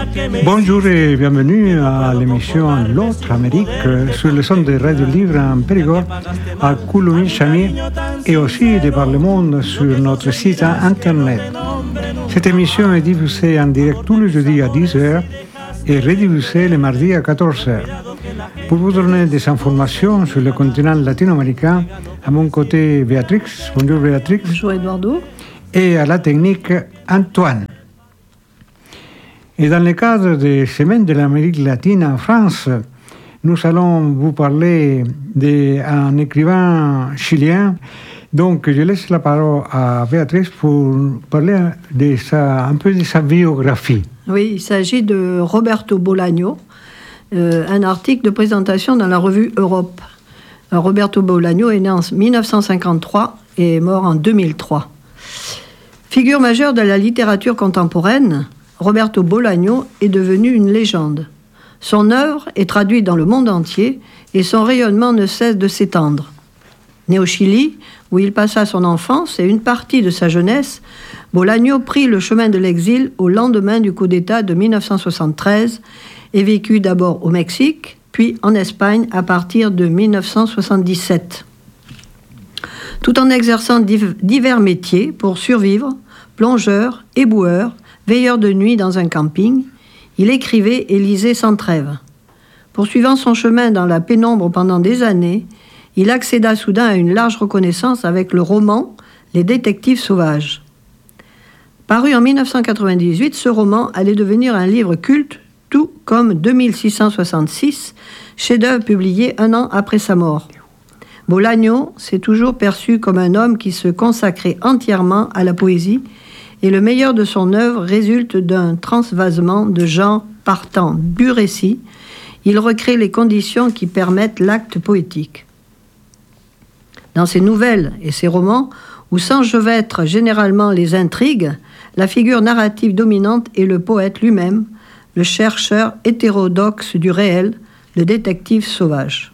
Bonjour et bienvenue à l'émission L'autre Amérique sur le son de Radio Libre en Périgord à Coulommiers-Chamiers et aussi de par le monde sur notre site internet. Cette émission est diffusée en direct tous les jeudis à 10h et rediffusée le mardi à 14h. Pour vous donner des informations sur le continent latino-américain, à mon côté Béatrix. Bonjour Béatrix. Bonjour Eduardo. Et à la technique Antoine. Et dans le cadre des Semaines de l'Amérique latine en France, nous allons vous parler d'un écrivain chilien. Donc, je laisse la parole à Béatrice pour parler un peu de sa biographie. Oui, il s'agit de Roberto Bolaño, un article de présentation dans la revue Europe. Roberto Bolaño est né en 1953 et est mort en 2003. Figure majeure de la littérature contemporaine, Roberto Bolaño est devenu une légende. Son œuvre est traduite dans le monde entier et son rayonnement ne cesse de s'étendre. Né au Chili, où il passa son enfance et une partie de sa jeunesse, Bolaño prit le chemin de l'exil au lendemain du coup d'État de 1973 et vécut d'abord au Mexique, puis en Espagne à partir de 1977. Tout en exerçant divers métiers pour survivre, plongeur, éboueur, veilleur de nuit dans un camping, il écrivait et lisait sans trêve. Poursuivant son chemin dans la pénombre pendant des années, il accéda soudain à une large reconnaissance avec le roman « Les détectives sauvages ». Paru en 1998, ce roman allait devenir un livre culte, tout comme 2666, chef-d'œuvre publié un an après sa mort. Bolaño s'est toujours perçu comme un homme qui se consacrait entièrement à la poésie, et le meilleur de son œuvre résulte d'un transvasement de genre partant du récit. Il recrée les conditions qui permettent l'acte poétique. Dans ses nouvelles et ses romans, où s'enchevêtrent généralement les intrigues, la figure narrative dominante est le poète lui-même, le chercheur hétérodoxe du réel, le détective sauvage.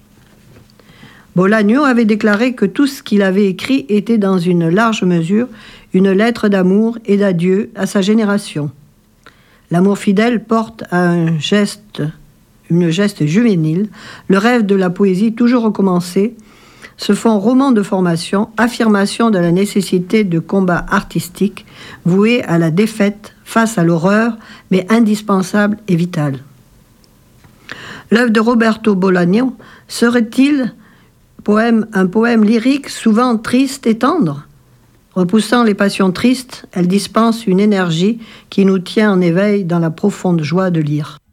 Bolaño avait déclaré que tout ce qu'il avait écrit était dans une large mesure une lettre d'amour et d'adieu à sa génération. L'amour fidèle porte à une geste juvénile, le rêve de la poésie toujours recommencé, se font roman de formation, affirmation de la nécessité de combat artistique, voué à la défaite face à l'horreur, mais indispensable et vital. L'œuvre de Roberto Bolaño serait-il un poème lyrique souvent triste et tendre? Repoussant les passions tristes, elle dispense une énergie qui nous tient en éveil dans la profonde joie de lire.